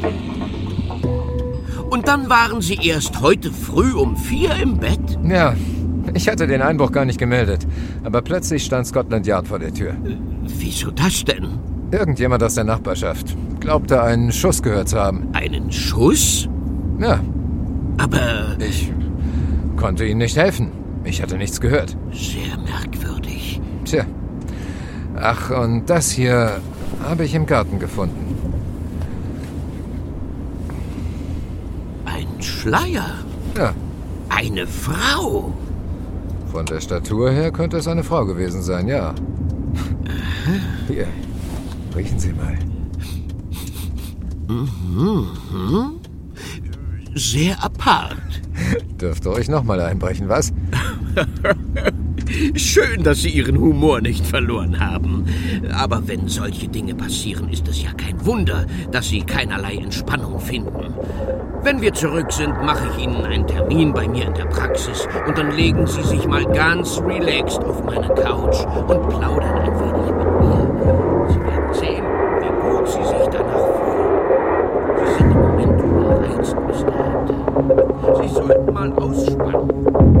Und dann waren Sie erst heute früh um 4 im Bett? Ja, ich hatte den Einbruch gar nicht gemeldet. Aber plötzlich stand Scotland Yard vor der Tür. Wieso das denn? Irgendjemand aus der Nachbarschaft glaubte, einen Schuss gehört zu haben. Einen Schuss? Ja. Aber... Ich konnte Ihnen nicht helfen. Ich hatte nichts gehört. Sehr merkwürdig. Tja. Ach, und das hier habe ich im Garten gefunden. Ein Schleier? Ja. Eine Frau? Von der Statur her könnte es eine Frau gewesen sein, ja. Hier, riechen Sie mal. Sehr apart. Dürfte euch nochmal einbrechen, was? Schön, dass Sie Ihren Humor nicht verloren haben. Aber wenn solche Dinge passieren, ist es ja kein Wunder, dass Sie keinerlei Entspannung finden. Wenn wir zurück sind, mache ich Ihnen einen Termin bei mir in der Praxis und dann legen Sie sich mal ganz relaxed auf meine Couch und plaudern ein wenig mit mir. Sie werden sehen, wie gut Sie sich danach fühlen. Sie sind im Moment überreizt, Mr. Hunter. Sie sollten mal ausspannen.